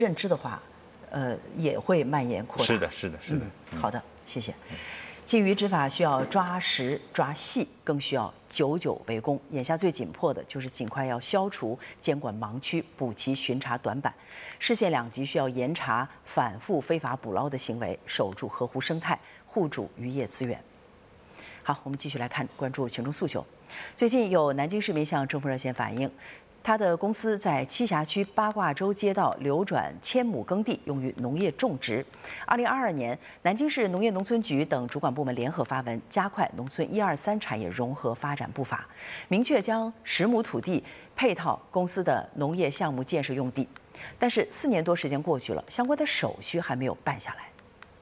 认知的话，也会蔓延扩大。 是的，是的，是的。 好的，谢谢。禁渔执法需要抓实抓细，更需要久久为功。眼下最紧迫的就是尽快要消除监管盲区，补齐巡查短板。市县两级需要严查反复非法捕捞的行为，守住河湖生态，护住渔业资源。好，我们继续来关注群众诉求。最近有南京市民向政府热线反映，他的公司在栖霞区八卦洲街道流转1000亩耕地，用于农业种植。2022年，南京市农业农村局等主管部门联合发文，加快农村1、2、3产业融合发展步伐，明确将10亩土地配套公司的农业项目建设用地。但是4年多时间过去了，相关的手续还没有办下来。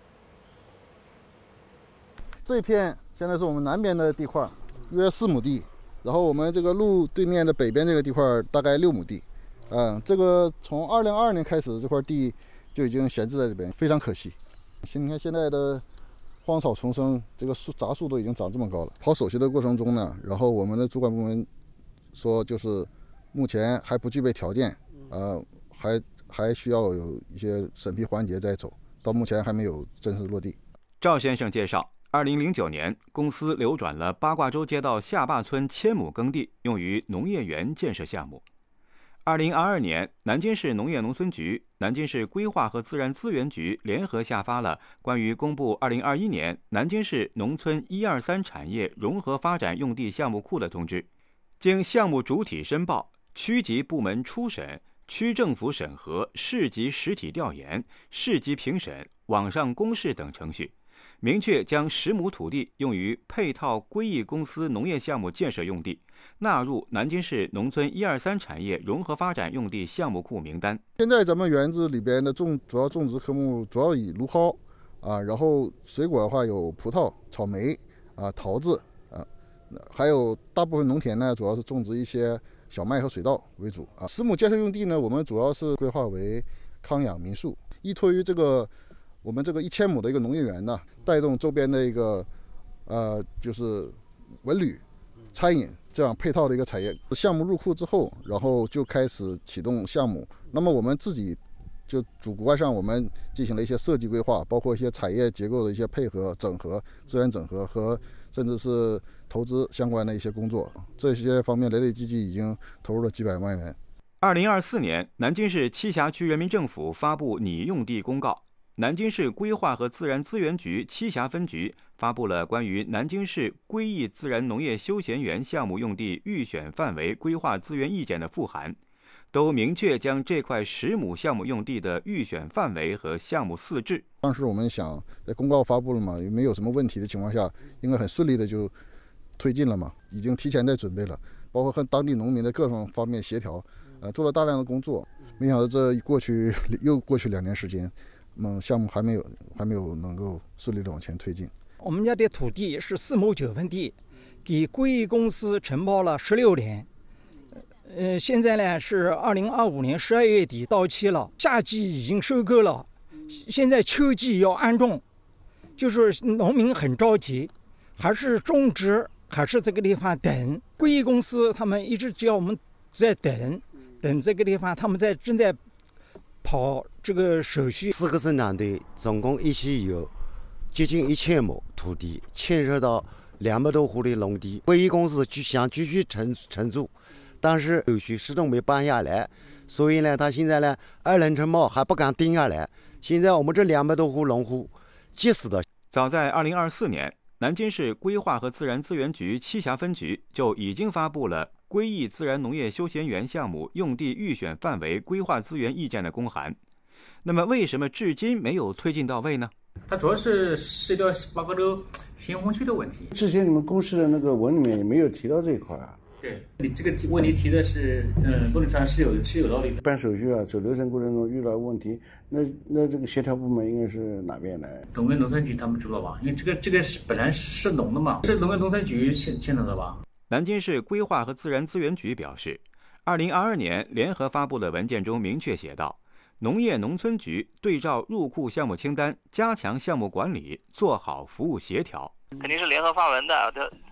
这片现在是我们南边的地块，约4亩地。然后我们这个路对面的北边这个地块大概6亩地，这个从2022年开始这块地就已经闲置在这边，非常可惜。你看现在的荒草丛生，这个杂树都已经长这么高了。跑手续的过程中呢，然后我们的主管部门说，就是目前还不具备条件，还需要有一些审批环节在走，到目前还没有正式落地。 赵先生介绍，2009年，公司流转了八卦洲街道下坝村1000亩耕地，用于农业园建设项目。2022年，南京市农业农村局、南京市规划和自然资源局联合下发了关于公布2021年南京市农村1、2、3产业融合发展用地项目库的通知，经项目主体申报、区级部门初审、区政府审核、市级实体调研、市级评审、网上公示等程序，明确将10亩土地用于配套归益公司农业项目建设用地，纳入南京市农村1、2、3产业融合发展用地项目库名单。 现在咱们园子里边的主要种植科目主要以芦蒿然后水果的话有葡萄、草莓桃子还有大部分农田呢主要是种植一些小麦和水稻为主10亩建设用地呢，我们主要是规划为康养民宿，依托于我们这个1000亩的一个农业园呢，带动周边的一个就是文旅、餐饮这样配套的一个产业。项目入库之后，然后就开始启动项目。那么我们自己就主观上我们进行了一些设计规划，包括一些产业结构的一些配合、整合、资源整合和甚至是投资相关的一些工作。这些方面累积已经投入了几百万元。 2024年，南京市栖霞区人民政府发布拟用地公告。南京市规划和自然资源局栖霞分局发布了关于南京市归益自然农业休闲园项目用地预选范围规划资源意见的复函，都明确将这块10亩项目用地的预选范围和项目4制。 当时我们想，在公告发布了嘛，也没有什么问题的情况下，应该很顺利的就推进了嘛，已经提前在准备了，包括和当地农民的各种方面协调，做了大量的工作。没想到又过去2年时间。项目还没有能够顺利的往前推进。 我们家的土地是4亩9分地，给归益公司承包了16年。现在呢是2025年12月底到期了，夏季已经收割了，现在秋季要安种，就是农民很着急，还是种植还是这个地方等。归益公司他们一直叫我们在等这个地方，他们正在跑这个手续。 4个生产队总共一起有接近1000亩土地，牵涉到200多户的农地。归益公司想继续承租，但是手续始终没办下来，所以呢，他现在呢2人承包还不敢定下来。现在我们这200多户农户急死的。 早在2024年，南京市规划和自然资源局栖霞分局就已经发布了归益自然农业休闲园项目用地预选范围规划资源意见的公函。那么为什么至今没有推进到位呢？ 它主要是涉及到八卦洲新洪区的问题。 之前你们公示的那个文里面也没有提到这一块啊。 对，你这个问题提的是，道理上是有道理的。 办手续走流程过程中遇到问题，那这个协调部门应该是哪边来？ 农业农村局他们知道吧？因为这个是本来是农的嘛，是农业农村局牵头的吧？ 南京市规划和自然资源局表示，2022年联合发布的文件中明确写道，农业农村局对照入库项目清单，加强项目管理，做好服务协调。 肯定是联合发文的，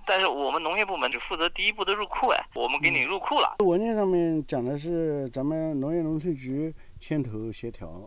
但是我们农业部门只负责第一步的入库，我们给你入库了。 文件上面讲的是咱们农业农村局牵头协调。